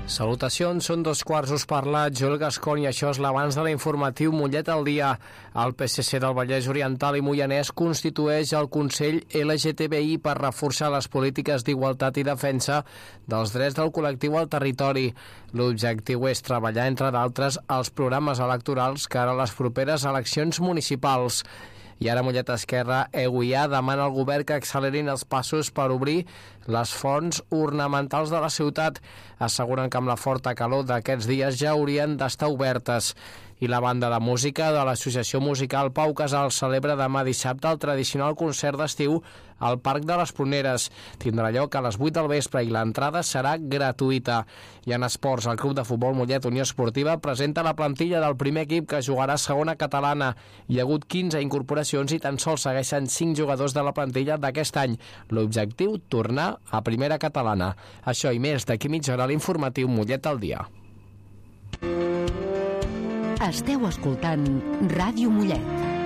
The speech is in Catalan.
Salutacions, són 2:15 parlat, Joel Gascon, i això és l'abans de l'informatiu Mollet al dia. El PSC del Vallès Oriental i Moianès constitueix el Consell LGTBI per reforçar les polítiques d'igualtat i defensa dels drets del col·lectiu al territori. L'objectiu és treballar, entre d'altres, els programes electorals cara a les properes eleccions municipals. I ara Mollet Esquerra, EUIA, demana al govern que accelerin els passos per obrir les fonts ornamentals de la ciutat. Asseguren que amb la forta calor d'aquests dies ja haurien d'estar obertes. I la banda de música de l'Associació Musical Pau Casals celebra demà dissabte el tradicional concert d'estiu al Parc de les Pruneres. Tindrà lloc a les 8 del vespre i l'entrada serà gratuïta. I en esports, el Club de Futbol Mollet Unió Esportiva presenta la plantilla del primer equip que jugarà a segona catalana. Hi ha hagut 15 incorporacions i tan sols segueixen 5 jugadors de la plantilla d'aquest any. L'objectiu, tornar a primera catalana. Això i més d'aquí mitja hora a l'informatiu Mollet al dia. Esteu escoltant Ràdio Mollet.